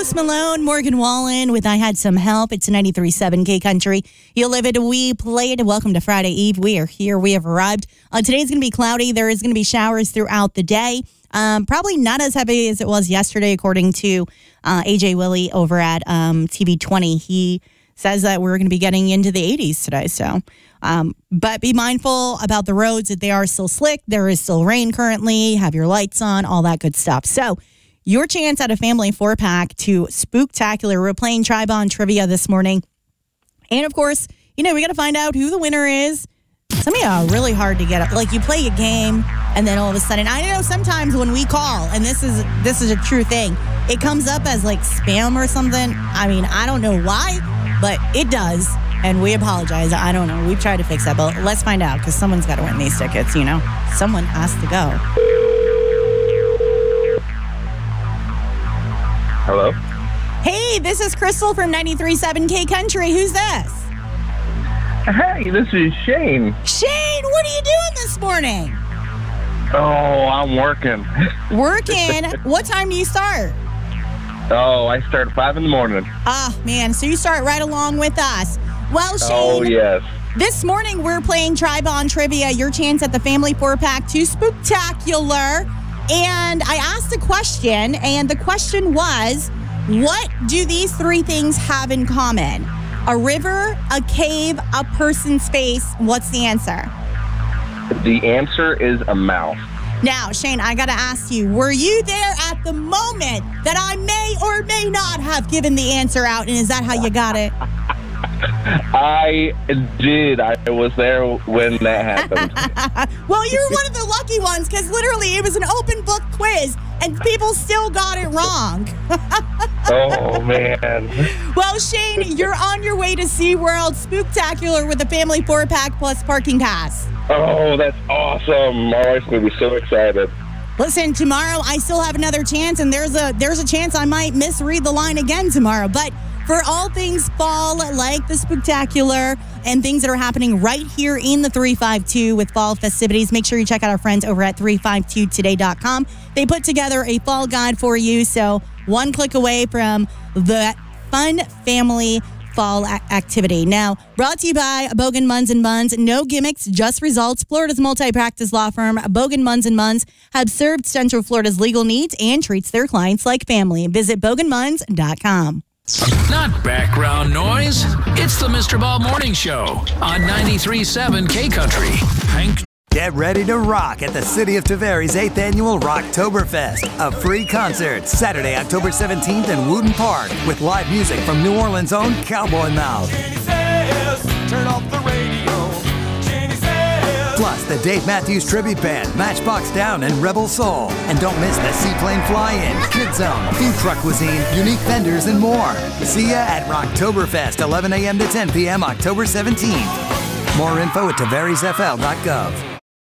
Post Malone, Morgan Wallen with I Had Some Help. It's 93.7 K Country. You live it, we play it. Welcome to Friday Eve. We are here. We have arrived. Today's going to be cloudy. There is going to be showers throughout the day. Probably not as heavy as it was yesterday, according to AJ Willie over at TV 20. He says that we're going to be getting into the 80s today. So, but be mindful about the roads, that they are still slick. There is still rain currently. Have your lights on, all that good stuff. So, your chance at a family 4-pack to Spooktacular. We're playing Tri-Bond Trivia this morning. And, of course, we got to find out who the winner is. Some of you are really hard to get up. Like, you play a game, and then all of a sudden, I know sometimes when we call, and this is a true thing, it comes up as, like, spam or something. I mean, I don't know why, but it does. And we apologize. I don't know. We've tried to fix that, but let's find out, because someone's got to win these tickets, Someone has to go. Hello? Hey, this is Crystal from 93.7 K Country. Who's this? Hey, this is Shane. Shane, what are you doing this morning? Oh, I'm working. Working? What time do you start? Oh, I start at 5 in the morning. Oh, man, so you start right along with us. Well, Shane. Oh, yes. This morning, we're playing Tri-Bond Trivia, your chance at the family 4-pack to Spooktacular. And I asked a question, and the question was, what do these three things have in common? A river, a cave, a person's face. What's the answer? The answer is a mouth. Now, Shane, I got to ask you, were you there at the moment that I may or may not have given the answer out, and is that how you got it? I did. I was there when that happened. Well, you're one of the lucky ones, because literally it was an open book quiz and people still got it wrong. Oh, man. Well, Shane, you're on your way to SeaWorld Spooktacular with a family 4-pack plus parking pass. Oh, that's awesome. My wife's going to be so excited. Listen, tomorrow I still have another chance, and there's a chance I might misread the line again tomorrow. But for all things fall, like the Spooktacular and things that are happening right here in the 352 with fall festivities, make sure you check out our friends over at 352today.com. They put together a fall guide for you, so one click away from the fun family fall activity. Now, brought to you by Bogan Munz & Munz. No gimmicks, just results. Florida's multi-practice law firm, Bogan Munz & Munz, have served Central Florida's legal needs and treats their clients like family. Visit BoganMunz.com. Not background noise. It's the Mr. Bob Morning Show on 93.7 K Country. Hank. Get ready to rock at the City of Tavares 8th Annual Rocktoberfest, a free concert Saturday, October 17th in Wooten Park with live music from New Orleans' own Cowboy Mouth. Turn off the radio. Plus, the Dave Matthews Tribute Band, Matchbox Down, and Rebel Soul. And don't miss the Seaplane Fly-In, Kid Zone, Food Truck Cuisine, Unique Vendors, and more. See ya at Rocktoberfest, 11 a.m. to 10 p.m. October 17th. More info at tavaresfl.gov.